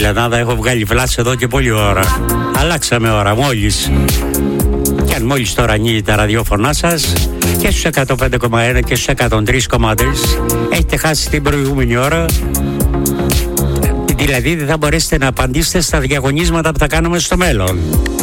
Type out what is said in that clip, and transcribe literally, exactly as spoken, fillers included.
φίλε, να έχω βγάλει βλάση εδώ και πολλή ώρα. Αλλάξαμε ώρα μόλις. Και αν μόλις τώρα ανοίγει τα ραδιόφωνά σας και στους εκατόν πέντε κόμμα ένα και στους εκατόν τρία κόμμα τρία έχετε χάσει την προηγούμενη ώρα. Δηλαδή δεν θα μπορέσετε να απαντήσετε στα διαγωνίσματα που θα κάνουμε στο μέλλον.